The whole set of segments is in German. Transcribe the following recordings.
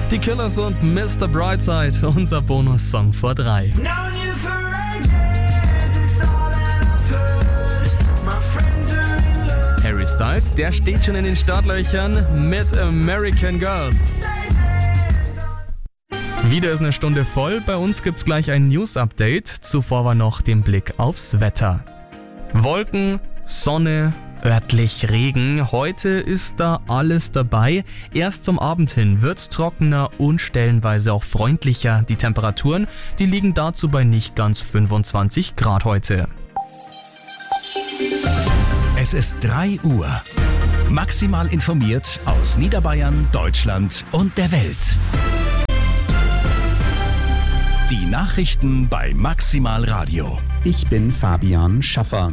Die Killers und Mr. Brightside, unser Bonussong vor 3. Harry Styles, der steht schon in den Startlöchern mit American Girls. Wieder ist eine Stunde voll, bei uns gibt's gleich ein News-Update. Zuvor war noch den Blick aufs Wetter. Wolken, Sonne, örtlich Regen. Heute ist da alles dabei. Erst zum Abend hin wird's trockener und stellenweise auch freundlicher. Die Temperaturen, die liegen dazu bei nicht ganz 25 Grad heute. Es ist 3 Uhr. Maximal informiert aus Niederbayern, Deutschland und der Welt. Die Nachrichten bei Maximal Radio. Ich bin Fabian Schaffer.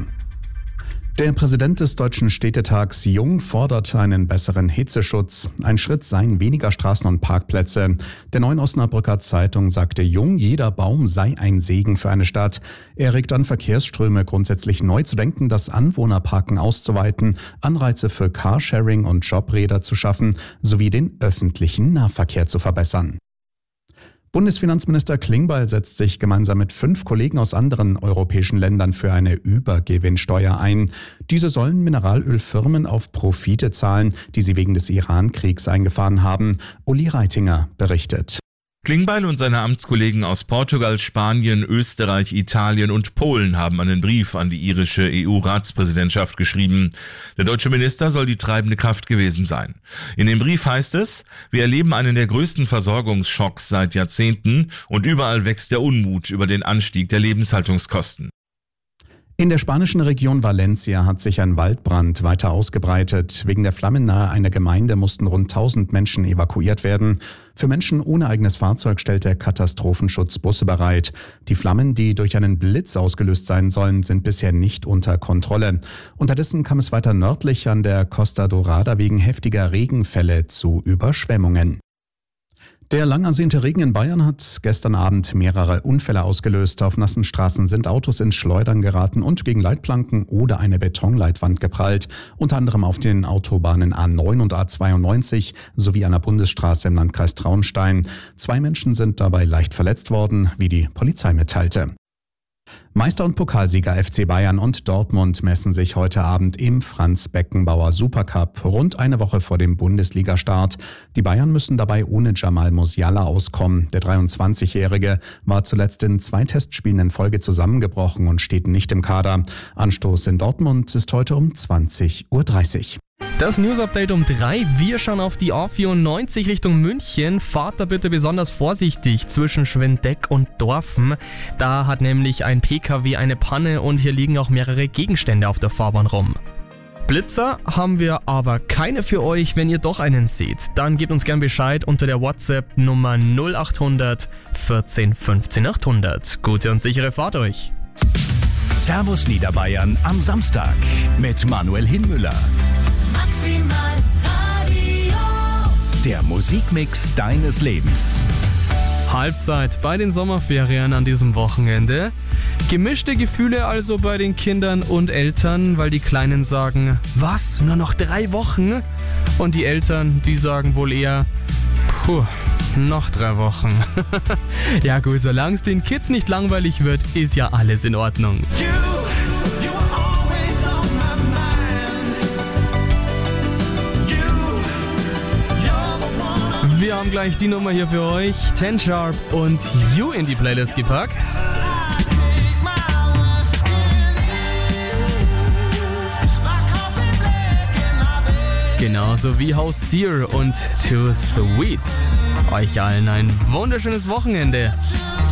Der Präsident des Deutschen Städtetags Jung fordert einen besseren Hitzeschutz. Ein Schritt seien weniger Straßen und Parkplätze. Der Neuen Osnabrücker Zeitung sagte Jung, jeder Baum sei ein Segen für eine Stadt. Er regt an, Verkehrsströme grundsätzlich neu zu denken, das Anwohnerparken auszuweiten, Anreize für Carsharing und Jobräder zu schaffen, sowie den öffentlichen Nahverkehr zu verbessern. Bundesfinanzminister Klingbeil setzt sich gemeinsam mit 5 Kollegen aus anderen europäischen Ländern für eine Übergewinnsteuer ein. Diese sollen Mineralölfirmen auf Profite zahlen, die sie wegen des Iran-Kriegs eingefahren haben. Uli Reitinger berichtet. Klingbeil und seine Amtskollegen aus Portugal, Spanien, Österreich, Italien und Polen haben einen Brief an die irische EU-Ratspräsidentschaft geschrieben. Der deutsche Minister soll die treibende Kraft gewesen sein. In dem Brief heißt es, wir erleben einen der größten Versorgungsschocks seit Jahrzehnten und überall wächst der Unmut über den Anstieg der Lebenshaltungskosten. In der spanischen Region Valencia hat sich ein Waldbrand weiter ausgebreitet. Wegen der Flammen nahe einer Gemeinde mussten rund 1000 Menschen evakuiert werden. Für Menschen ohne eigenes Fahrzeug stellt der Katastrophenschutz Busse bereit. Die Flammen, die durch einen Blitz ausgelöst sein sollen, sind bisher nicht unter Kontrolle. Unterdessen kam es weiter nördlich an der Costa Dorada wegen heftiger Regenfälle zu Überschwemmungen. Der lang ersehnte Regen in Bayern hat gestern Abend mehrere Unfälle ausgelöst. Auf nassen Straßen sind Autos ins Schleudern geraten und gegen Leitplanken oder eine Betonleitwand geprallt. Unter anderem auf den Autobahnen A9 und A92 sowie an der Bundesstraße im Landkreis Traunstein. 2 Menschen sind dabei leicht verletzt worden, wie die Polizei mitteilte. Meister und Pokalsieger FC Bayern und Dortmund messen sich heute Abend im Franz-Beckenbauer Supercup, rund eine Woche vor dem Bundesliga-Start. Die Bayern müssen dabei ohne Jamal Musiala auskommen. Der 23-Jährige war zuletzt in 2 Testspielen in Folge zusammengebrochen und steht nicht im Kader. Anstoß in Dortmund ist heute um 20:30 Uhr. Das News-Update um 3. Wir schauen auf die A94 Richtung München. Fahrt da bitte besonders vorsichtig zwischen Schwendeck und Dorfen. Da hat nämlich ein PKW eine Panne und hier liegen auch mehrere Gegenstände auf der Fahrbahn rum. Blitzer haben wir aber keine für euch. Wenn ihr doch einen seht, dann gebt uns gern Bescheid unter der WhatsApp-Nummer 0800 14 15 800. Gute und sichere Fahrt euch. Servus Niederbayern am Samstag mit Manuel Hinmüller. Maximal Radio. Der Musikmix deines Lebens. Halbzeit bei den Sommerferien an diesem Wochenende. Gemischte Gefühle also bei den Kindern und Eltern, weil die Kleinen sagen, was, nur noch 3 Wochen? Und die Eltern, die sagen wohl eher, noch 3 Wochen. Ja gut, solange es den Kids nicht langweilig wird, ist ja alles in Ordnung. Wir haben gleich die Nummer hier für euch, 10 Sharp und You in die Playlist gepackt. Genauso wie Hosier und Too Sweet. Euch allen ein wunderschönes Wochenende.